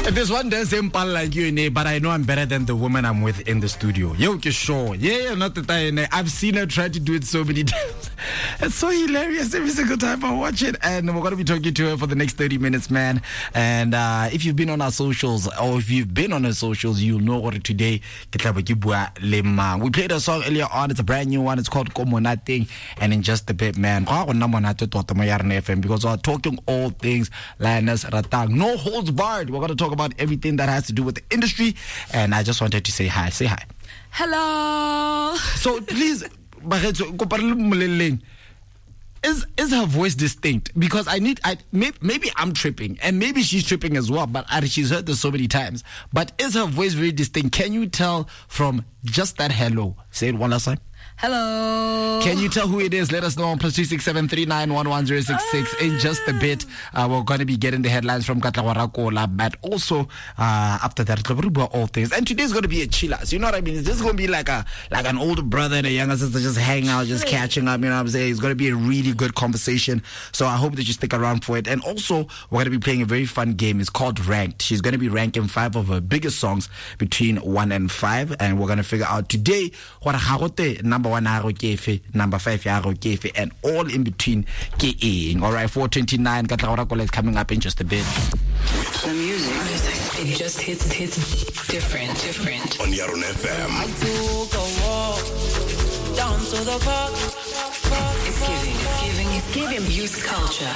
This one doesn't pal like you, but I know I'm better than the woman I'm with in the studio. Yo, sure. Yeah, not the time. I've seen her try to do it so many times. It's so hilarious every single time I watch it. And we're going to be talking to her for the next 30 minutes, man. And if you've been on our socials, or if you've been on our socials, you'll know what today. We played a song earlier on. It's a brand new one. It's called Komonating. And in just a bit, man, because we're talking all things Lioness Ratang. No holds barred. We're going to talk about everything that has to do with the industry. And I just wanted to say hi. Say hi. Hello. So please, is her voice distinct? Because maybe I'm tripping and maybe she's tripping as well, but she's heard this so many times. But is her voice very distinct? Can you tell from just that hello? Say it one last time. Hello. Can you tell who it is? Let us know on +267 3911066. In just a bit, we're going to be getting the headlines from Katlawa, but also after that, all things. And today's going to be a chiller. So you know what I mean? This is going to be like an older brother and a younger sister just hanging out, just catching up. You know what I'm saying? It's going to be a really good conversation. So I hope that you stick around for it. And also, we're going to be playing a very fun game. It's called Ranked. She's going to be ranking 5 of her biggest songs between 1 and 5, and we're going to figure out today what number 1 kefe, number 5 kefe, and all in between keing. All right, 429 Katlawa is coming up in just a bit. The music, it just hits different. On Yaron FM. I took a walk down to the park. It's giving youth culture.